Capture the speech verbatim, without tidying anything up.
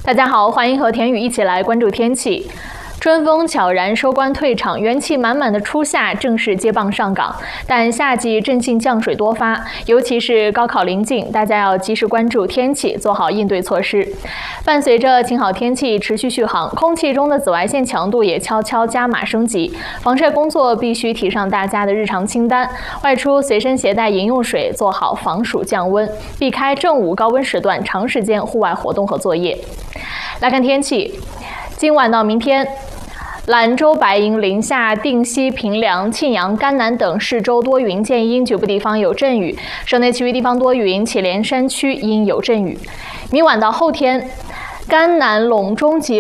大家好，欢迎和田宇一起来关注天气。春风悄然收官退场，元气满满的初夏正式接棒上岗。但夏季阵性降水多发，尤其是高考临近，大家要及时关注天气，做好应对措施。伴随着晴好天气持续续航，空气中的紫外线强度也悄悄加码升级，防晒工作必须提上大家的日常清单。外出随身携带饮用水，做好防暑降温，避开正午高温时段长时间户外活动和作业。来看天气，今晚到明天，兰州、白银、临夏、定西、平凉、庆阳、甘南等市州多云见阴，局部地方有阵雨；省内其余地方多云，祁连山区阴有阵雨。明晚到后天，甘南、陇中及